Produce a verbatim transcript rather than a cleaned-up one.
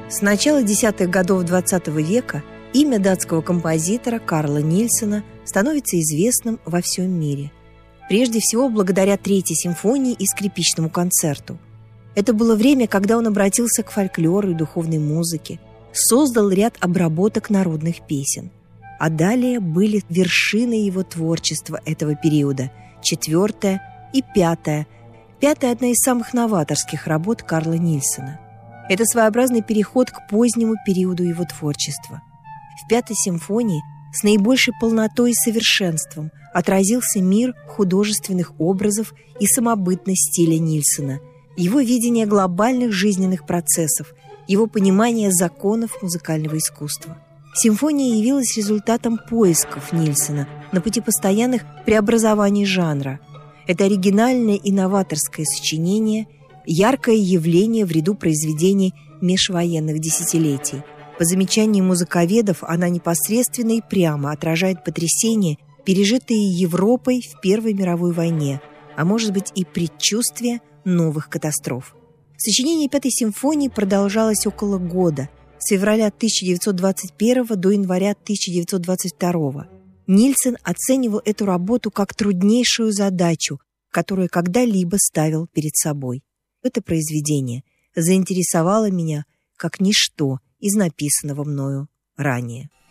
С начала десятых годов двадцатого века имя датского композитора Карла Нильсена становится известным во всем мире. Прежде всего, благодаря Третьей симфонии и скрипичному концерту. Это было время, когда он обратился к фольклору и духовной музыке, создал ряд обработок народных песен. А далее были вершины его творчества этого периода – четвертая и пятая. Пятая – одна из самых новаторских работ Карла Нильсена. Это своеобразный переход к позднему периоду его творчества. В Пятой симфонии с наибольшей полнотой и совершенством отразился мир художественных образов и самобытность стиля Нильсена, его видение глобальных жизненных процессов, его понимание законов музыкального искусства. Симфония явилась результатом поисков Нильсена на пути постоянных преобразований жанра. Это оригинальное и новаторское сочинение, яркое явление в ряду произведений межвоенных десятилетий. По замечанию музыковедов, она непосредственно и прямо отражает потрясения, пережитые Европой в Первой мировой войне, а может быть и предчувствие новых катастроф. Сочинение Пятой симфонии продолжалось около года, с февраля тысяча девятьсот двадцать первого до января тысяча девятьсот двадцать второго. Нильсен оценивал эту работу как труднейшую задачу, которую когда-либо ставил перед собой. Это произведение заинтересовало меня как ничто из написанного мною ранее.